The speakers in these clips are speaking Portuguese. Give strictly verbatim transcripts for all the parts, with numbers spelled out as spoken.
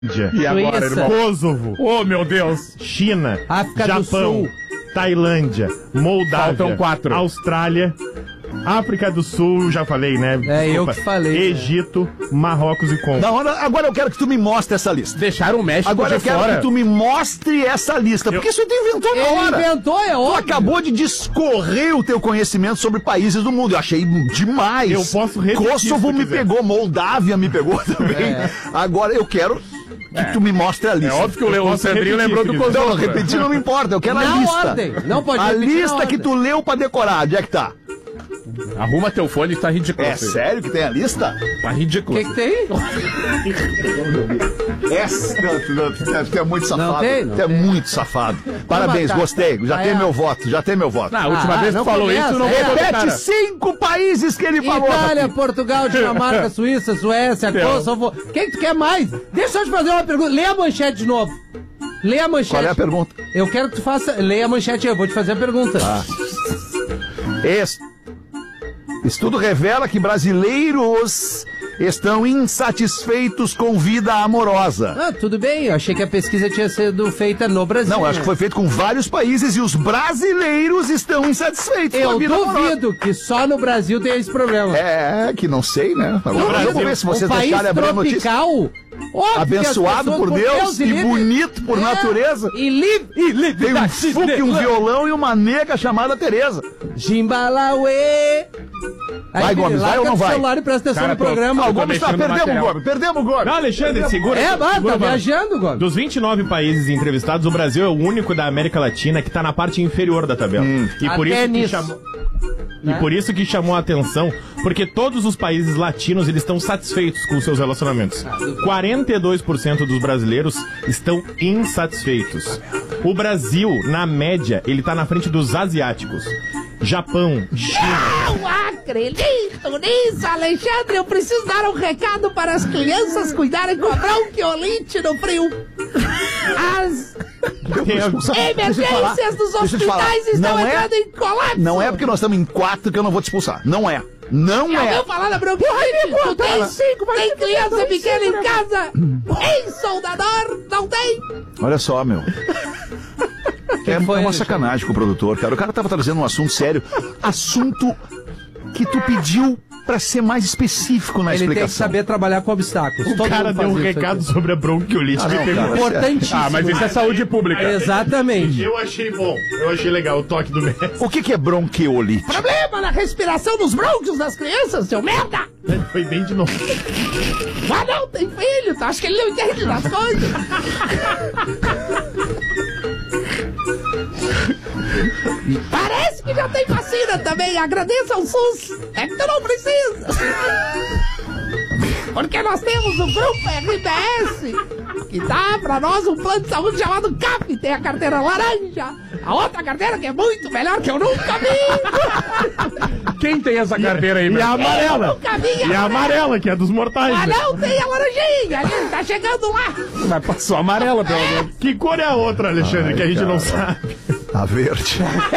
E agora, irmão? Kosovo. Oh, meu Deus. China. África Japão. do Sul. Tailândia. Moldávia. Faltam quatro. Austrália. África do Sul, já falei, né? É, eu que falei. Egito, né? Marrocos e Congo. Não, agora eu quero que tu me mostre essa lista. Deixaram o México Agora de eu quero fora. que tu me mostre essa lista, porque Eu... isso tu inventou na Ele hora. inventou, é Tu óbvio. acabou de discorrer o teu conhecimento sobre países do mundo. Eu achei demais. Eu posso repetir Kosovo se tu me quiser. pegou, Moldávia me pegou também. É. Agora eu quero que tu me mostre a É lista. óbvio que o Leão posso Sandrinho repetir, lembrou do querido. Não, Kosovo. repetir não me importa, eu quero a Na lista. ordem. Não pode A repetir na lista que ordem. tu leu pra decorar, onde é que tá? Arruma teu fone, tá ridículo. É filho. sério que tem a lista? Tá O ridículo. que que tem? Essa, não, tu, não, tu, tu é muito safado. Não tem, não tu é tem. muito safado. Parabéns, tá. gostei. Já Ah, tem é. meu voto, já tem meu voto. Na última Ah, vez que não tu falou começa, isso, não é. vou botar Repete cara. cinco países que ele falou. Itália, Rafinha. Portugal, Dinamarca, Suíça, Suécia, Meu. Kosovo. Quem que tu quer mais? Deixa eu te fazer uma pergunta. Lê a manchete de novo. Lê a manchete. Qual é a pergunta? Eu quero que tu faça. Lê a manchete, eu vou te fazer a pergunta. Ah. Esse estudo revela que brasileiros estão insatisfeitos com vida amorosa. Ah, tudo bem. Eu achei que a pesquisa tinha sido feita no Brasil. Não, acho que foi feito com vários países e os brasileiros estão insatisfeitos com a Eu vida amorosa. duvido que só no Brasil tem esse problema. É, que não sei, né? Agora Brasil, vamos ver se vocês um país deixarem abrir a notícia. tropical, óbvio que Abençoado as por pessoas, Deus e e livre- bonito por É, natureza. E livre, e livre Tem um fuque, um violão e uma nega chamada Tereza. Jimbalaue. Vai, Gomes, vai ou não vai? o celular e presta atenção Cara, no tô- programa. Ah, o tô Gomes tá, mexendo no perdemos o material. Gomes, perdemos o Gomes. Não, Alexandre, segura. É, mas segura, tá mano. viajando, Gomes. Dos vinte e nove países entrevistados, o Brasil é o único da América Latina que está na parte inferior da tabela. E por Até isso que nisso. chamou E por isso que chamou a atenção, porque todos os países latinos eles estão satisfeitos com seus relacionamentos. quarenta e dois por cento dos brasileiros estão insatisfeitos. O Brasil, na média, ele tá na frente dos asiáticos. Japão, China. Não acredito nisso, Alexandre. Eu preciso dar um recado para as crianças cuidarem com a bronquiolite no frio. As Tem a- emergências dos Deixa eu te falar. hospitais estão Não é- entrando em colapso. Não é porque nós estamos em quatro que eu não vou te expulsar. Não é. Não Já é. ouviu falar da bronquiolite? Tu tem cinco, tem criança pequena em casa? Em soldador? Não tem? Olha só, meu. É, é foi, uma Alexandre? sacanagem com o produtor, cara. O cara tava trazendo um assunto sério. Assunto que tu pediu pra ser mais específico na Ele tem que explicação. saber trabalhar com obstáculos. O Todo cara mundo deu um faz isso recado aqui. sobre a bronquiolite. Ah, me não, pegou. cara. Importantíssimo. Ah, mas isso é saúde pública. Exatamente. Eu achei bom. Eu achei legal o toque do mestre. O que, que é bronquiolite? Problema na respiração dos brônquios das crianças, seu merda! Foi bem de novo. Ah, não, tem filho, tu acha que ele não entende das coisas? Parece que já tem vacina também, agradeça ao SUS. É que tu não precisa. Porque nós temos o Grupo R B S, que dá pra nós um plano de saúde chamado C A P. Tem a carteira laranja, a outra carteira que é muito melhor, que eu nunca vi. Quem tem essa carteira aí, E meu? a amarela. Eu nunca vi E a amarela, que é a dos mortais. Ah, né? não, tem a laranjinha ali, tá chegando lá. Mas passou amarela, pelo menos. Que cor é a outra, Alexandre, que a gente não sabe? A verde.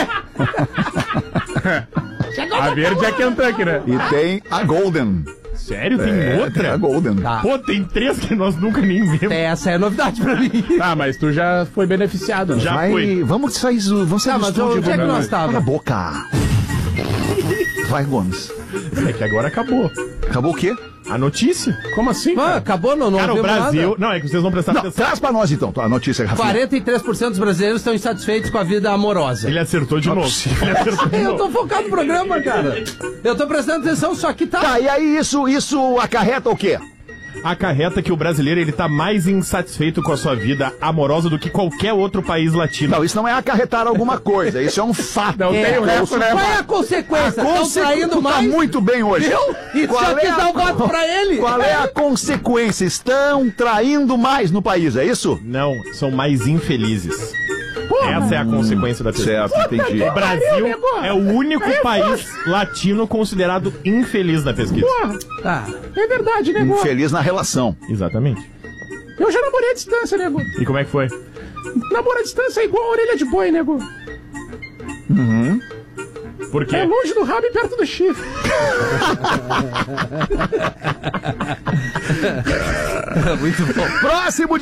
Chegou A no verde é Kentucky, né? E tem a golden. Sério? Tem É, tem outra? a golden. Tá. Pô, tem três que nós nunca nem vimos. Essa é novidade pra mim. Ah, mas tu já foi beneficiado, né? Já Vai, foi. vamos sair, do- vamos sair Tá, do mas estúdio. onde é que vamos- nós tava? Cala a boca. Vai, Gomes. É que agora acabou. Acabou o quê? A notícia? Como assim, Ah, cara? acabou, não, não Cara, o ouvimos Brasil... nada. Não, é que vocês não prestaram Não, atenção. traz pra nós então a notícia, Rafinha. quarenta e três por cento dos brasileiros estão insatisfeitos com a vida amorosa. Ele acertou de Não é novo. possível. Ele acertou de Eu novo. tô focado no programa, cara. Eu tô prestando atenção, só que tá... Tá, e aí isso, isso acarreta o quê? Acarreta que o brasileiro ele tá mais insatisfeito com a sua vida amorosa do que qualquer outro país latino. Não, isso não é acarretar alguma coisa, isso é um fato. Não tem o resto, né? Qual é a consequência? Estão Conse- traindo tu tá mais? muito bem hoje. Viu? E Qual só é quis a- dar o voto pra ele. Qual é a consequência? Estão traindo mais no país, é isso? Não, são mais infelizes. Essa é a consequência da pesquisa. Certo, entendi. O Brasil é o único país latino considerado infeliz na pesquisa. Tá. É verdade, nego. Infeliz na relação. Exatamente. Eu já namorei à distância, nego. E como é que foi? Namoro à distância é igual a orelha de boi, nego. Por quê? É longe do rabo e perto do chifre. Muito bom. Próximo